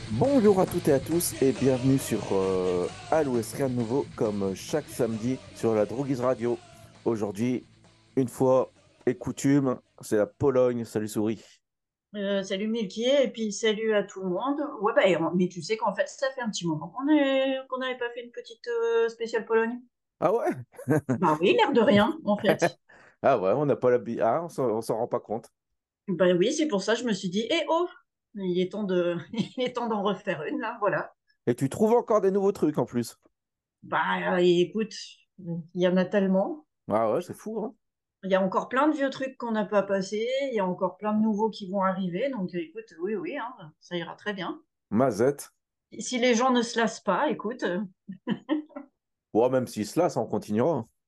Bonjour à toutes et à tous et bienvenue sur Al Ouest, rien de nouveau, comme chaque samedi sur la Droguise Radio. Aujourd'hui, une fois et coutume, c'est la Pologne. Salut souris. Salut Milky et puis salut à tout le monde. Ouais, bah, mais tu sais qu'en fait, ça fait un petit moment qu'on n'avait pas fait une petite spéciale Pologne. Ah ouais? Bah oui, l'air de rien, en fait. Ah ouais, on n'a pas l'habitude. Ah, on s'en rend pas compte. Bah oui, c'est pour ça que je me suis dit, eh oh, il est temps il est temps d'en refaire une, là, voilà. Et tu trouves encore des nouveaux trucs en plus. Bah écoute, il y en a tellement. Ah ouais, c'est fou, hein? Il y a encore plein de vieux trucs qu'on n'a pas passés, il y a encore plein de nouveaux qui vont arriver, donc écoute, oui, oui, hein, ça ira très bien. Mazette. Si les gens ne se lassent pas, écoute. Ouais, même si cela, ça on continuera, hein.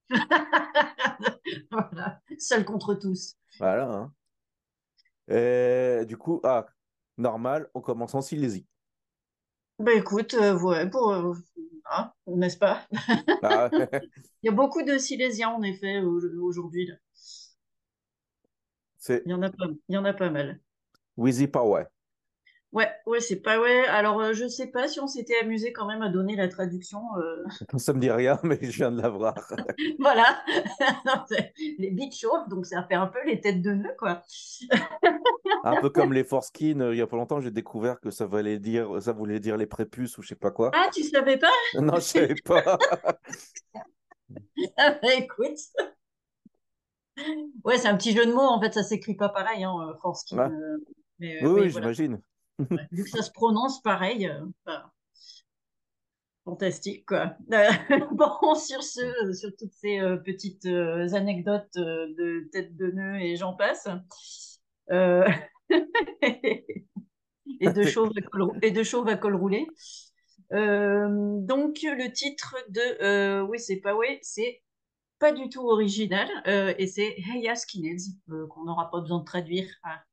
Voilà, seul contre tous. Voilà, hein. Et du coup, normal, on commence en Silésie. Bah écoute, ouais, hein, n'est-ce pas? Ah, Il y a beaucoup de Silésiens en effet aujourd'hui, là. c'est Il y en a pas mal. Wheezy Poway. Ouais, ouais, c'est pas ouais. Alors je sais pas si on s'était amusé quand même à donner la traduction. Ça me dit rien, mais je viens de l'avoir. Voilà, Non, les bites chauves, donc ça fait un peu les têtes de nœud, quoi. Un peu comme les foreskins, il y a pas longtemps, j'ai découvert que ça voulait dire les prépuces ou je sais pas quoi. Ah, tu savais pas? Non, je savais pas. Ah, bah, écoute, ouais, c'est un petit jeu de mots. En fait, ça s'écrit pas pareil, hein, Forskin. Ah, Mais oui, oui, oui, voilà. j'imagine. Ouais. Vu que ça se prononce pareil, bah, fantastique, quoi. Bon, sur toutes ces petites anecdotes de tête de nœud et j'en passe, euh, et de chauve à col roulé. Donc, le titre de Oui, c'est pas ouais, c'est pas du tout original et c'est Hey Ya Skinheads, qu'on n'aura pas besoin de traduire. Ah.